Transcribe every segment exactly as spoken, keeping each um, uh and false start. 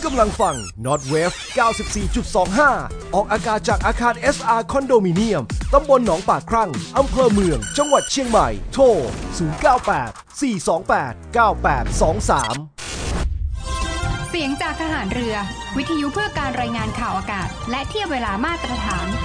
กำลังฟัง Notwave เก้าสิบสี่จุดสองห้า ออกอากาศจากอาคาร เอส อาร์ คอนโดมิเนียมตำบลหนองปากครั่งอำเภอเมืองจังหวัดเชียงใหม่โทรศูนย์ เก้า แปด สี่ สอง แปด เก้า แปด สอง สามเสียงจากทหารเรือวิทยุเพื่อการรายงานข่าวอากาศและเทียบเวลามาตรฐาน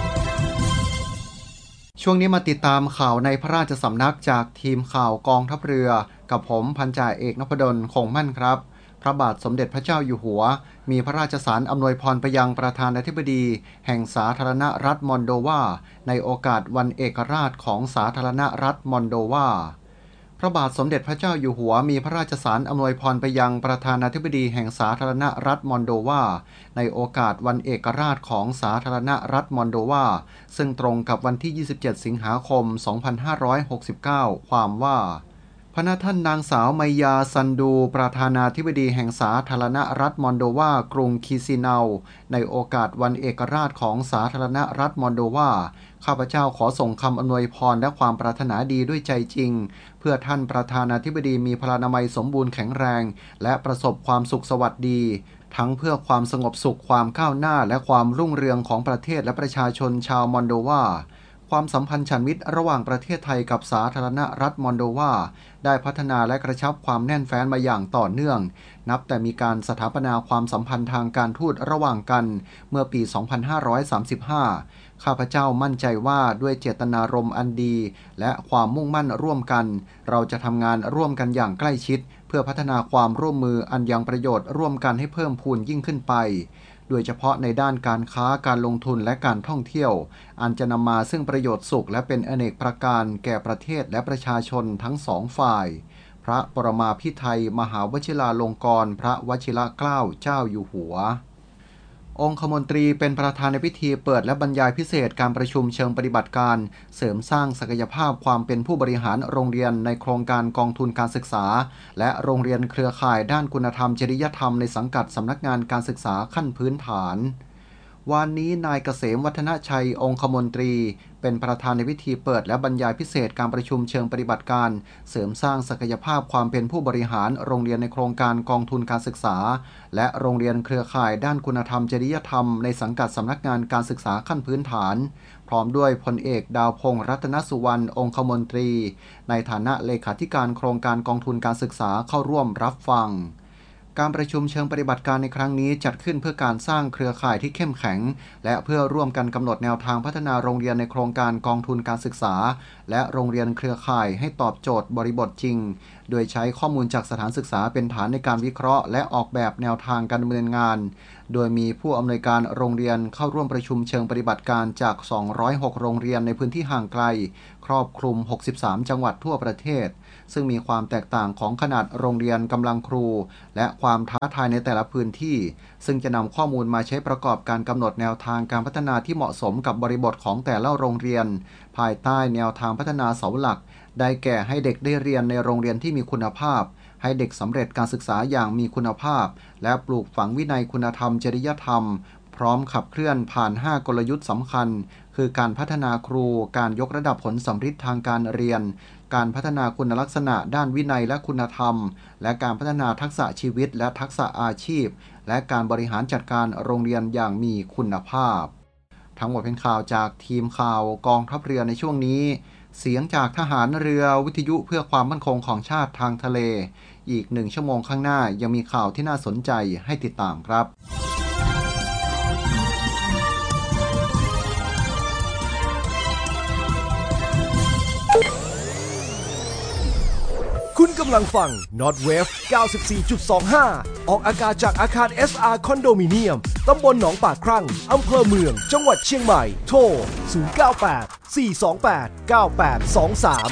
ช่วงนี้มาติดตามข่าวในพระราชสำนักจากทีมข่าวกองทัพเรือกับผมพันจ่าเอกนพดลคงมั่นครับพระบาทสมเด็จพระเจ้าอยู่หัวมีพระราชสารอำนวยพรไปยังประธานาธิบดีแห่งสาธารณรัฐมอลโดวาในโอกาสวันเอกราชของสาธารณรัฐมอลโดวาพระบาทสมเด็จพระเจ้าอยู่หัวมีพระราชสารอำนวยพรไปยังประธานาธิบดีแห่งสาธารณรัฐมอลโดวาในโอกาสวันเอกราชของสาธารณรัฐมอลโดวาซึ่งตรงกับวันที่ยี่สิบเจ็ดสิงหาคมสองพันห้าร้อยหกสิบเก้าความว่าพระท่านนางสาวไมยาซันดูประธานาธิบดีแห่งสาธารณรัฐมอลโดวากรุงคิซิเนาในโอกาสวันเอกราชของสาธารณรัฐมอลโดวาข้าพเจ้าขอส่งคำอำนวยพรและความปรารถนาดีด้วยใจจริงเพื่อท่านประธานาธิบดีมีพลานามัยสมบูรณ์แข็งแรงและประสบความสุขสวัสดีทั้งเพื่อความสงบสุขความก้าวหน้าและความรุ่งเรืองของประเทศและประชาชนชาวมอลโดวาความสัมพันธ์ฉันมิตรระหว่างประเทศไทยกับสาธารณรัฐมอลโดวาได้พัฒนาและกระชับความแน่นแฟ้นมาอย่างต่อเนื่องนับแต่มีการสถาปนาความสัมพันธ์ทางการทูตระหว่างกันเมื่อปี สองพันห้าร้อยสามสิบห้า ข้าพเจ้ามั่นใจว่าด้วยเจตนารมณ์อันดีและความมุ่งมั่นร่วมกันเราจะทำงานร่วมกันอย่างใกล้ชิดเพื่อพัฒนาความร่วมมืออันยังประโยชน์ร่วมกันให้เพิ่มพูนยิ่งขึ้นไปโดยเฉพาะในด้านการค้าการลงทุนและการท่องเที่ยวอันจะนำมาซึ่งประโยชน์สุขและเป็นอเนกประการแก่ประเทศและประชาชนทั้งสองฝ่ายพระปรมาภิไธยมหาวชิราลงกรณ์พระวชิรเกล้าเจ้าอยู่หัวองคมนตรีเป็นประธานในพิธีเปิดและบรรยายพิเศษการประชุมเชิงปฏิบัติการเสริมสร้างศักยภาพความเป็นผู้บริหารโรงเรียนในโครงการกองทุนการศึกษาและโรงเรียนเครือข่ายด้านคุณธรรมจริยธรรมในสังกัดสำนักงานการศึกษาขั้นพื้นฐานวันนี้นายเกษมวัฒนชัยองคมนตรีเป็นประธานในพิธีเปิดและบรรยายพิเศษการประชุมเชิงปฏิบัติการเสริมสร้างศักยภาพความเป็นผู้บริหารโรงเรียนในโครงการกองทุนการศึกษาและโรงเรียนเครือข่ายด้านคุณธรรมจริยธรรมในสังกัดสำนักงานการศึกษาขั้นพื้นฐานพร้อมด้วยพลเอกดาวพงษ์รัตนสุวรรณองคมนตรีในฐานะเลขาธิการโครงการกองทุนการศึกษาเข้าร่วมรับฟังการประชุมเชิงปฏิบัติการในครั้งนี้จัดขึ้นเพื่อการสร้างเครือข่ายที่เข้มแข็งและเพื่อร่วมกันกำหนดแนวทางพัฒนาโรงเรียนในโครงการกองทุนการศึกษาและโรงเรียนเครือข่ายให้ตอบโจทย์บริบทจริงโดยใช้ข้อมูลจากสถานศึกษาเป็นฐานในการวิเคราะห์และออกแบบแนวทางการดำเนินงานโดยมีผู้อำนวยการโรงเรียนเข้าร่วมประชุมเชิงปฏิบัติการจากสองร้อยหกโรงเรียนในพื้นที่ห่างไกลครอบคลุมหกสิบสามจังหวัดทั่วประเทศซึ่งมีความแตกต่างของขนาดโรงเรียนกำลังครูและความท้าทายในแต่ละพื้นที่ซึ่งจะนำข้อมูลมาใช้ประกอบการกำหนดแนวทางการพัฒนาที่เหมาะสมกับบริบทของแต่ละโรงเรียนภายใต้แนวทางพัฒนาเสาหลักได้แก่ให้เด็กได้เรียนในโรงเรียนที่มีคุณภาพให้เด็กสำเร็จการศึกษาอย่างมีคุณภาพและปลูกฝังวินัยคุณธรรมจริยธรรมพร้อมขับเคลื่อนผ่านห้ากลยุทธ์สำคัญคือการพัฒนาครูการยกระดับผลสัมฤทธิ์ทางการเรียนการพัฒนาคุณลักษณะด้านวินัยและคุณธรรมและการพัฒนาทักษะชีวิตและทักษะอาชีพและการบริหารจัดการโรงเรียนอย่างมีคุณภาพทั้งหมดเป็นข่าวจากทีมข่าวกองทัพเรือในช่วงนี้เสียงจากทหารเรือวิทยุเพื่อความมั่นคงของชาติทางทะเลอีกหนึ่งชั่วโมงข้างหน้ายังมีข่าวที่น่าสนใจให้ติดตามครับคุณกำลังฟัง Notwave เก้าสิบสี่จุดสองห้า ออกอากาศจากอาคาร เอส อาร์ คอนโดมิเนียมตำบลหนองปากครั่งอำเภอเมืองจังหวัดเชียงใหม่โทรศูนย์ เก้า แปด สี่ สอง แปด เก้า แปด สอง สาม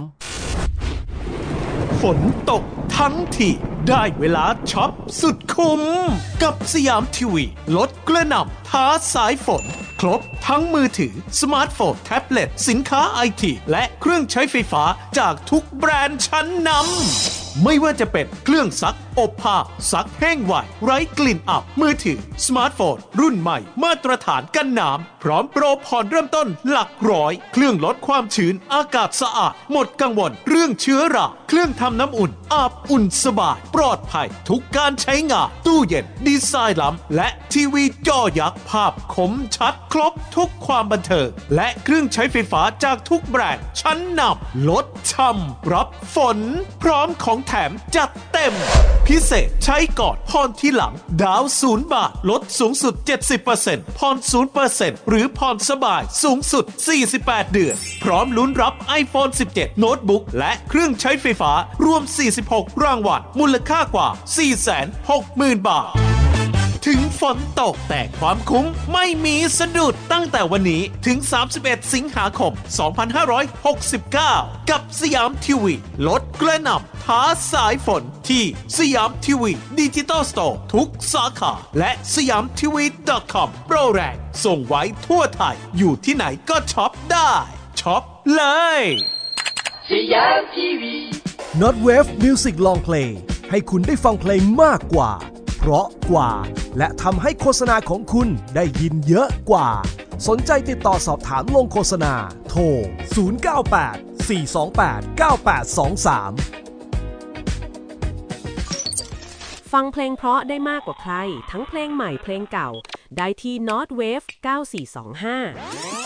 ฝนตกทั้งทีได้เวลาช็อปสุดคุ้มกับสยามทีวีลดกระหน่ำท้าสายฝนครบทั้งมือถือสมาร์ทโฟนแท็บเล็ตสินค้าไอทีและเครื่องใช้ไฟฟ้าจากทุกแบรนด์ชั้นนำไม่ว่าจะเป็นเครื่องซักอบผ้าซักแห้งไวไร้กลิ่นอับมือถือสมาร์ทโฟนรุ่นใหม่มาตรฐานกันน้ำพร้อมโปรผ่อนเริ่มต้นหลักร้อยเครื่องลดความชื้นอากาศสะอาดหมดกังวลเรื่องเชื้อราเครื่องทำน้ำอุ่นอาบอุ่นสบายปลอดภัยทุกการใช้งานตู้เย็นดีไซน์ล้ำและทีวีจอยักษ์ภาพคมชัดครบทุกความบันเทิงและเครื่องใช้ไฟฟ้าจากทุกแบรนด์ชั้นนำลดช่ำรับฝนพร้อมของแถมจัดเต็มพิเศษใช้ก่อนผ่อนที่หลังดาวศูนย์บาทลดสูงสุด เจ็ดสิบเปอร์เซ็นต์ ผ่อน ศูนย์เปอร์เซ็นต์ หรือผ่อนสบายสูงสุดสี่สิบแปดเดือนพร้อมลุ้นรับ iPhone สิบเจ็ด โน้ตบุ๊กและเครื่องใช้ไฟฟ้ารวมสี่สิบหกรางวัลมูลค่ากว่า สี่แสนหกหมื่น บาทถึงฝนตกแต่ความคุ้มไม่มีสะดุดตั้งแต่วันนี้ถึงสามสิบเอ็ดสิงหาคมสองพันห้าร้อยหกสิบเก้ากับสยามทีวีลดกระหน่ำท้าสายฝนที่สยามทีวีดิจิตอลสโตร์ทุกสาขาและสยามทีวี .com โปรแรงส่งไว้ทั่วไทยอยู่ที่ไหนก็ช็อปได้ช็อปเลยสยามทีวี Not Wave Music Long Play ให้คุณได้ฟังเพลงมากกว่าเพราะกว่าและทำให้โฆษณาของคุณได้ยินเยอะกว่าสนใจติดต่อสอบถามลงโฆษณาโทรศูนย์ เก้า แปด สี่ สอง แปด เก้า แปด สอง สามฟังเพลงเพราะได้มากกว่าใครทั้งเพลงใหม่เพลงเก่าได้ที่ Not Wave เก้าสี่สองห้า